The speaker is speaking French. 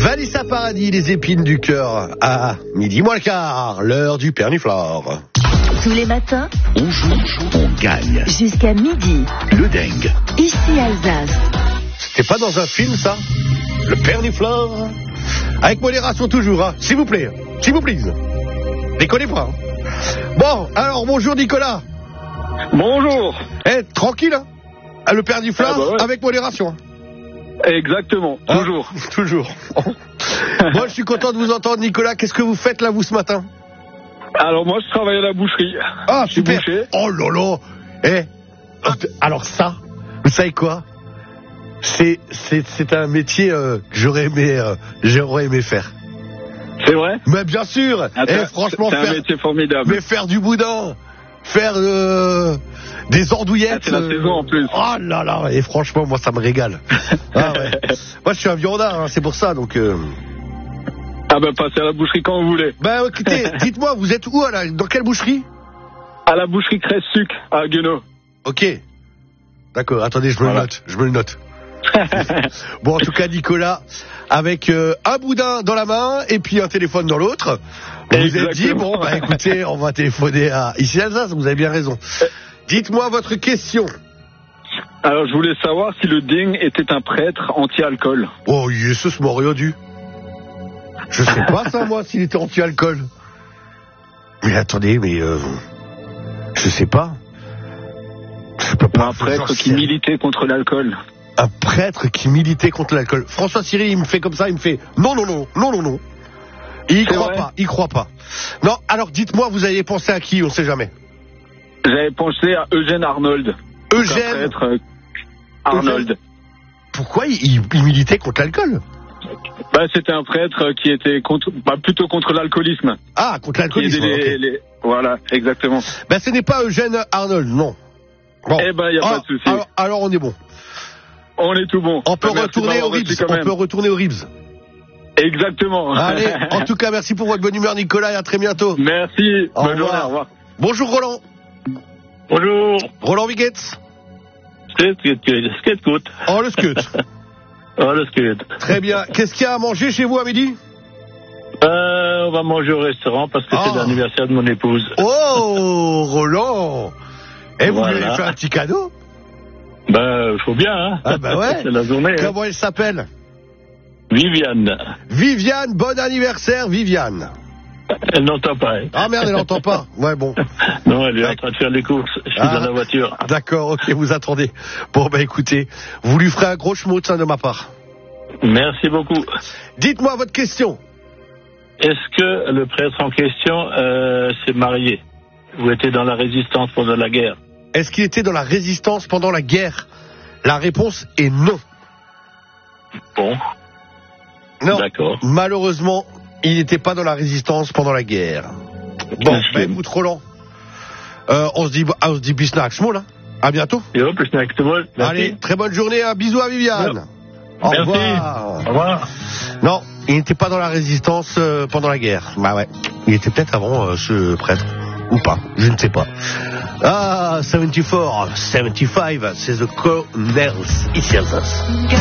Vanessa Paradis, les épines du cœur. À midi moins le quart, l'heure du perniflore. Tous les matins, On joue, on gagne. jusqu'à midi, Le dingue. ici Alsace. C'est pas dans un film, ça? Le perniflore? Avec modération toujours, hein. S'il vous plaît. S'il vous plaît. Déconnez pas. Hein. Bon, alors bonjour Nicolas. Bonjour. Tranquille, hein. Le perniflore, Ah bah ouais. avec modération. Exactement, Hein toujours. Toujours. Moi, je suis content de vous entendre, Nicolas. Qu'est-ce que vous faites là, vous, ce matin? Alors moi, je travaille à la boucherie. Ah, Je suis super. boucher. Oh là là. Alors ça, vous savez quoi? C'est un métier que j'aurais aimé faire. C'est vrai? Mais bien sûr. Franchement, c'est un métier formidable. mais faire du boudin, faire des andouillettes. Ah, c'est la saison en plus. Oh là là. Et franchement, moi, ça me régale. Ah ouais. Moi, je suis un viandard, hein, c'est pour ça. Donc. Ah ben, passez à la boucherie quand vous voulez. Bah écoutez, dites-moi, vous êtes où là? Dans quelle boucherie? À la boucherie Cresse-Suc, à Guenot. Ok. D'accord, attendez, je me le note. Bon, en tout cas, Nicolas, avec un boudin dans la main et puis un téléphone dans l'autre, vous vous êtes dit, bon, bah écoutez, on va téléphoner à ici Alsace, vous avez bien raison. Dites-moi votre question. Alors, je voulais savoir si le Ding était un prêtre anti-alcool. Oh, Jesus Moriodi. Je sais pas ça, moi, s'il était anti-alcool. Mais attendez, je sais pas. Je peux pas. Un prêtre qui militait contre l'alcool. Un prêtre qui militait contre l'alcool. François Cyril, il me fait comme ça, il me fait non. Il y croit pas. Non, alors dites-moi, vous avez pensé à qui? On sait jamais. J'avais pensé à Eugène Arnold. Eugène Un prêtre Arnold. Pourquoi il militait contre l'alcool? Bah, c'était un prêtre qui était plutôt contre l'alcoolisme. Ah, contre l'alcoolisme. Ok. Voilà, exactement. Ben, ce n'est pas Eugène Arnold, non. Bon. Eh ben, il n'y a pas de souci. Alors, on est bon. On est tout bon. On peut Merci retourner d'avoir au Ribs. reçu quand même. On peut retourner au Ribs. Exactement. Allez, en tout cas, merci pour votre bonne humeur, Nicolas, et à très bientôt. Merci. Au Bonne journée, revoir. au revoir. Bonjour, Roland. Bonjour. Roland Viguetz. Skate-coot. Oh, le scut. Oh, le skate. Très bien. Qu'est-ce qu'il y a à manger chez vous à midi? On va manger au restaurant parce que c'est l'anniversaire de mon épouse. Oh, Roland. Et vous Voilà. lui avez fait un petit cadeau? Ben, faut bien, hein. Ah, bah ouais. C'est la journée. Hein. Comment elle s'appelle? Viviane. Viviane, bon anniversaire, Viviane. Elle n'entend pas. Hein. Ah merde, elle n'entend pas. Ouais, bon. Non, elle est en train de faire les courses. Je suis dans la voiture. D'accord, ok, vous attendez. Bon, bah écoutez, vous lui ferez un gros schmutz de ma part. Merci beaucoup. Dites-moi votre question. Est-ce que le prêtre en question s'est marié ou était dans la résistance pendant la guerre? Est-ce qu'il était dans la résistance pendant la guerre? La réponse est non. Bon. Non. D'accord. Malheureusement, il n'était pas dans la résistance pendant la guerre. Bon, bah écoute, Roland, on se dit bis nach small, hein. À bientôt. Et hop, je n'ai que moi. Allez, très bonne journée, un bisou à Viviane. Au Merci. revoir. Au revoir. Non, il n'était pas dans la résistance pendant la guerre. Bah ouais, il était peut-être avant ce prêtre. Ou pas, je ne sais pas. Ah, 74, 75, c'est The Colonels, ici Alsace.